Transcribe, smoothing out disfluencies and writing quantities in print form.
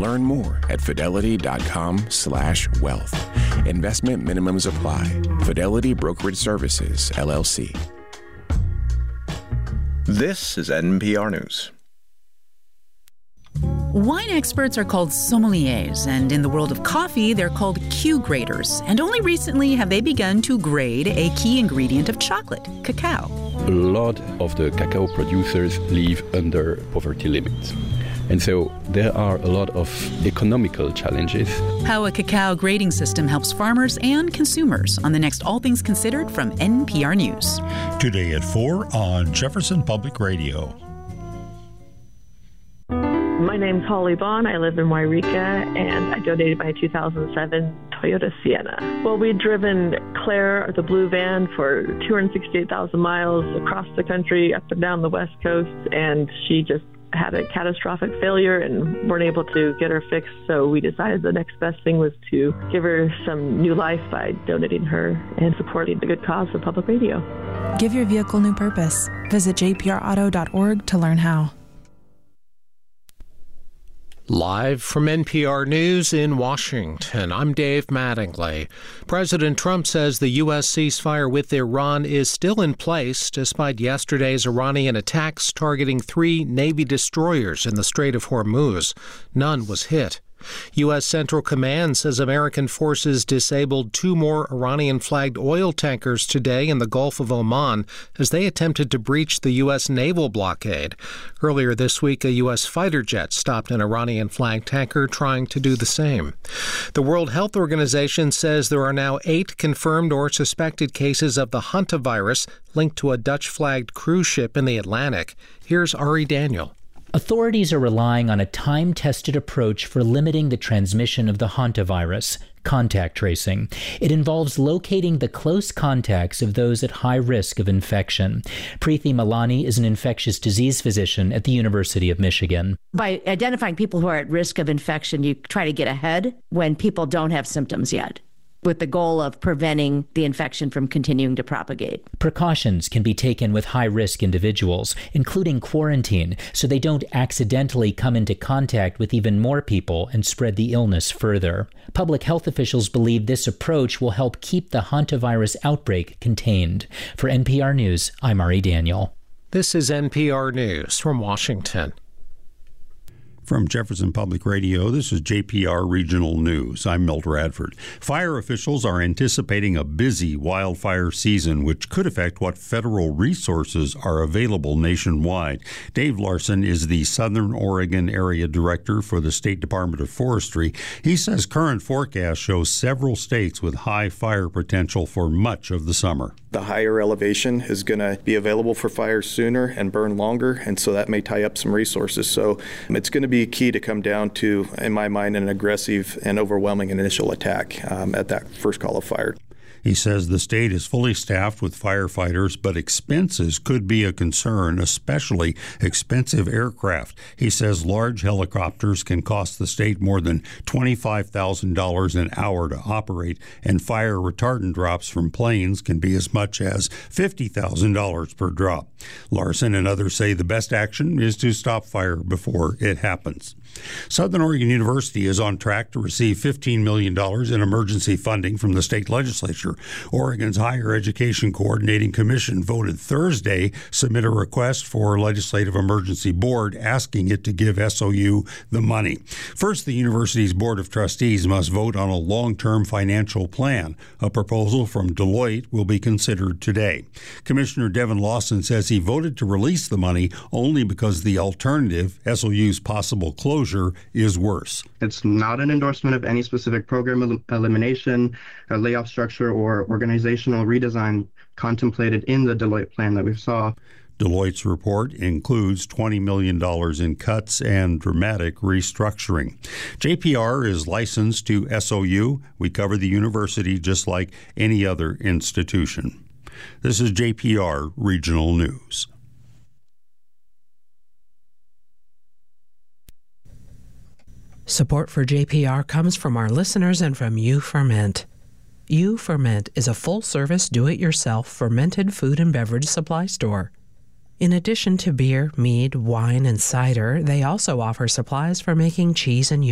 Learn more at fidelity.com/wealth. Investment minimums apply. Fidelity Brokerage Services, LLC. This is NPR News. Wine experts are called sommeliers, and in the world of coffee, they're called Q graders. And only recently have they begun to grade a key ingredient of chocolate, cacao. A lot of the cacao producers live under poverty limits. And so there are a lot of economical challenges. How a cacao grading system helps farmers and consumers on the next All Things Considered from NPR News. Today at 4 on Jefferson Public Radio. My name's Holly Bond. I live in Wairika, and I donated my 2007 Toyota Sienna. Well, we'd driven Claire, the blue van, for 268,000 miles across the country, up and down the West Coast, and she just had a catastrophic failure and weren't able to get her fixed. So we decided the next best thing was to give her some new life by donating her and supporting the good cause of public radio. Give your vehicle new purpose. Visit jprauto.org to learn how. Live from NPR News in Washington, I'm Dave Mattingly. President Trump says the U.S. ceasefire with Iran is still in place despite yesterday's Iranian attacks targeting 3 Navy destroyers in the Strait of Hormuz. None was hit. U.S. Central Command says American forces disabled 2 more Iranian-flagged oil tankers today in the Gulf of Oman as they attempted to breach the U.S. naval blockade. Earlier this week, a U.S. fighter jet stopped an Iranian-flagged tanker trying to do the same. The World Health Organization says there are now 8 confirmed or suspected cases of the hantavirus linked to a Dutch-flagged cruise ship in the Atlantic. Here's Ari Daniel. Authorities are relying on a time-tested approach for limiting the transmission of the hantavirus, contact tracing. It involves locating the close contacts of those at high risk of infection. Preeti Malani is an infectious disease physician at the University of Michigan. By identifying people who are at risk of infection, you try to get ahead when people don't have symptoms yet, with the goal of preventing the infection from continuing to propagate. Precautions can be taken with high-risk individuals, including quarantine, so they don't accidentally come into contact with even more people and spread the illness further. Public health officials believe this approach will help keep the hantavirus outbreak contained. For NPR News, I'm Ari Daniel. This is NPR News from Washington. From Jefferson Public Radio, this is JPR Regional News. I'm Milt Radford. Fire officials are anticipating a busy wildfire season, which could affect what federal resources are available nationwide. Dave Larson is the Southern Oregon Area Director for the State Department of Forestry. He says current forecasts show several states with high fire potential for much of the summer. The higher elevation is going to be available for fires sooner and burn longer, and so that may tie up some resources. So it's going to be key to come down to, in my mind, an aggressive and overwhelming initial attack at that first call of fire. He says the state is fully staffed with firefighters, but expenses could be a concern, especially expensive aircraft. He says large helicopters can cost the state more than $25,000 an hour to operate, and fire retardant drops from planes can be as much as $50,000 per drop. Larson and others say the best action is to stop fire before it happens. Southern Oregon University is on track to receive $15 million in emergency funding from the state legislature. Oregon's Higher Education Coordinating Commission voted Thursday submit a request for Legislative Emergency Board asking it to give SOU the money. First, the university's Board of Trustees must vote on a long-term financial plan. A proposal from Deloitte will be considered today. Commissioner Devin Lawson says he voted to release the money only because the alternative, SOU's possible closure, is worse. It's not an endorsement of any specific program elimination, a layoff structure, or organizational redesign contemplated in the Deloitte plan that we saw. Deloitte's report includes $20 million in cuts and dramatic restructuring. JPR is licensed to SOU. We cover the university just like any other institution. This is JPR Regional News. Support for JPR comes from our listeners and from U-Ferment. U-Ferment is a full-service, do-it-yourself fermented food and beverage supply store. In addition to beer, mead, wine, and cider, they also offer supplies for making cheese and